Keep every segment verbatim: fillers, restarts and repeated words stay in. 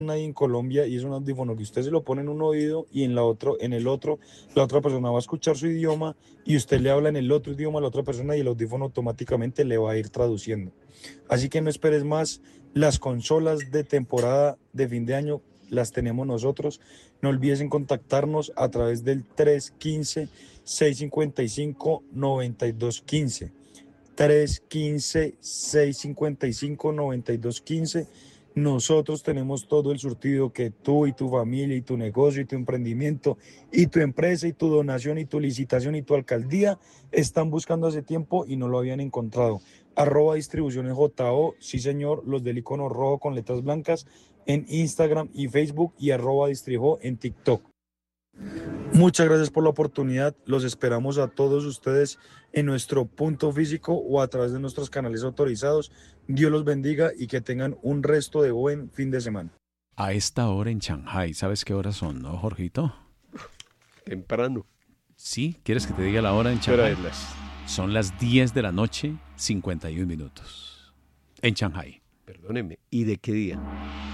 nadie en Colombia y es un audífono que usted se lo pone en un oído y en la otro, en el otro, la otra persona va a escuchar su idioma y usted le habla en el otro idioma a la otra persona y el audífono automáticamente le va a ir traduciendo. Así que no esperes más, las consolas de temporada de fin de año las tenemos nosotros. No olvides en contactarnos a través del tres uno cinco, seis cinco cinco, nueve dos uno cinco. tres uno cinco, seis cinco cinco, nueve dos uno cinco. Nosotros tenemos todo el surtido que tú y tu familia y tu negocio y tu emprendimiento y tu empresa y tu donación y tu licitación y tu alcaldía están buscando hace tiempo y no lo habían encontrado. Arroba distribuciones J O, sí señor, los del icono rojo con letras blancas en Instagram y Facebook y arroba distrijo en TikTok. Muchas gracias por la oportunidad. Los esperamos a todos ustedes en nuestro punto físico o a través de nuestros canales autorizados. Dios los bendiga y que tengan un resto de buen fin de semana. A esta hora en Shanghái, ¿sabes qué horas son, no, Jorgito? Temprano. Sí, ¿quieres que te diga la hora en ¿Qué hora Shanghái? es las? Son las diez de la noche, cincuenta y un minutos. En Shanghái. Perdóneme, ¿y de qué día?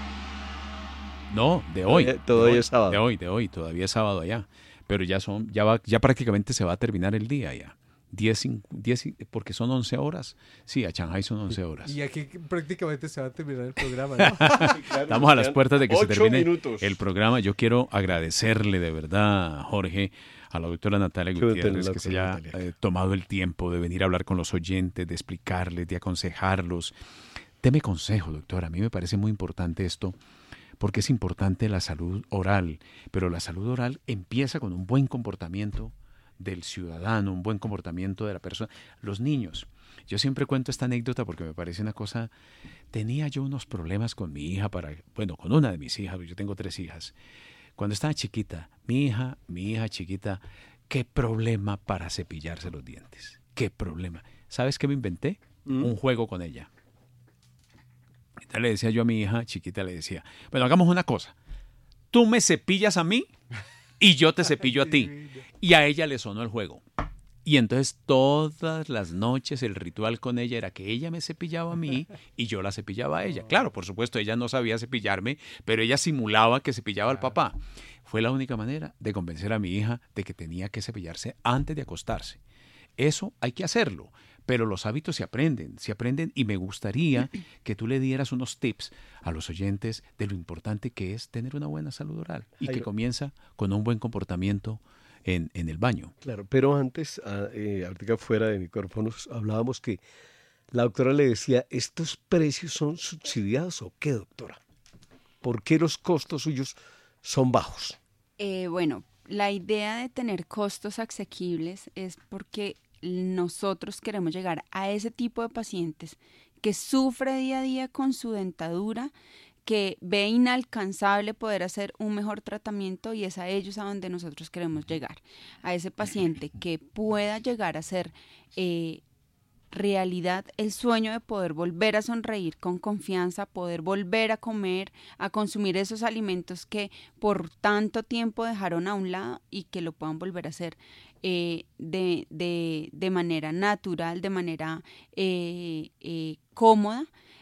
No, de hoy. Todavía- todavía de hoy, es sábado. De hoy, de hoy, todavía es sábado allá. Pero ya son, ya va, ya prácticamente se va a terminar el día ya. diez, diez, porque son once horas. Sí, a Shanghái son once horas. Y aquí prácticamente se va a terminar el programa, ¿no? Estamos a las puertas de que se Ocho termine minutos. el programa. Yo quiero agradecerle de verdad, Jorge, a la doctora Natalia Qué bueno Gutiérrez, tenerla, que se doctora haya Natalia. eh, tomado el tiempo de venir a hablar con los oyentes, de explicarles, de aconsejarlos. Deme consejo, doctora. A mí me parece muy importante esto, porque es importante la salud oral, pero la salud oral empieza con un buen comportamiento del ciudadano, un buen comportamiento de la persona. Los niños, yo siempre cuento esta anécdota porque me parece una cosa, tenía yo unos problemas con mi hija, para, bueno, con una de mis hijas, yo tengo tres hijas. Cuando estaba chiquita, mi hija, mi hija chiquita, qué problema para cepillarse los dientes, qué problema. ¿Sabes qué me inventé? ¿Mm? Un juego con ella. Entonces le decía yo a mi hija chiquita, le decía, bueno, hagamos una cosa, tú me cepillas a mí y yo te cepillo a ti. Y a ella le sonó el juego. Y entonces todas las noches el ritual con ella era que ella me cepillaba a mí y yo la cepillaba a ella. Claro, por supuesto, ella no sabía cepillarme, pero ella simulaba que cepillaba al papá. Fue la única manera de convencer a mi hija de que tenía que cepillarse antes de acostarse. Eso hay que hacerlo, pero los hábitos se aprenden, se aprenden y me gustaría que tú le dieras unos tips a los oyentes de lo importante que es tener una buena salud oral y que Jairo. comienza con un buen comportamiento en, en el baño. Claro, pero antes, ah, eh, ahorita fuera de micrófonos, hablábamos que la doctora le decía, ¿estos precios son subsidiados o qué, doctora? ¿Por qué los costos suyos son bajos? Eh, bueno, la idea de tener costos asequibles es porque nosotros queremos llegar a ese tipo de pacientes que sufre día a día con su dentadura, que ve inalcanzable poder hacer un mejor tratamiento y es a ellos a donde nosotros queremos llegar. A ese paciente que pueda llegar a ser eh, realidad el sueño de poder volver a sonreír con confianza, poder volver a comer, a consumir esos alimentos que por tanto tiempo dejaron a un lado y que lo puedan volver a hacer eh, de, de, de manera natural, de manera eh, eh, cómoda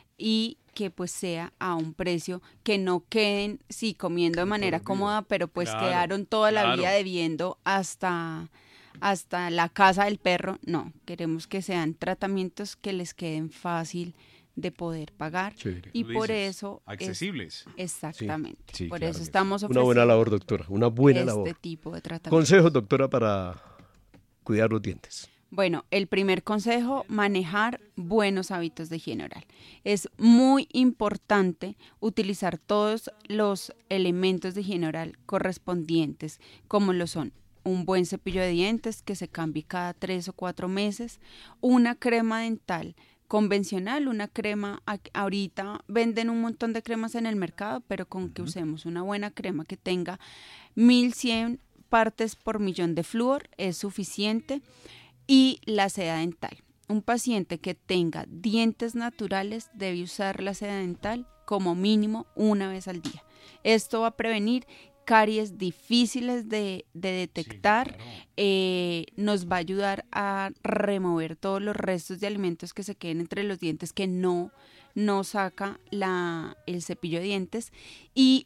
y que pues sea a un precio que no queden, sí, comiendo de manera cómoda, pero pues Claro, quedaron toda la claro. vida debiendo hasta... hasta la casa del perro. No, queremos que sean tratamientos que les queden fácil de poder pagar. Chévere. Y Tú por dices, eso es- accesibles. exactamente, Sí, sí, por claro eso que sí. estamos Una ofreciendo buena labor, doctora, una buena este labor. tipo de tratamiento. Consejos, doctora, para cuidar los dientes. Bueno, el primer consejo, manejar buenos hábitos de higiene oral. Es muy importante utilizar todos los elementos de higiene oral correspondientes, como lo son un buen cepillo de dientes que se cambie cada tres o cuatro meses, una crema dental convencional, una crema, a- ahorita venden un montón de cremas en el mercado, pero con que usemos una buena crema que tenga mil cien partes por millón de flúor es suficiente. Y la seda dental. Un paciente que tenga dientes naturales debe usar la seda dental como mínimo una vez al día. Esto va a prevenir caries difíciles de, de detectar, claro. eh, nos va a ayudar a remover todos los restos de alimentos que se queden entre los dientes que no, no saca la, el cepillo de dientes. Y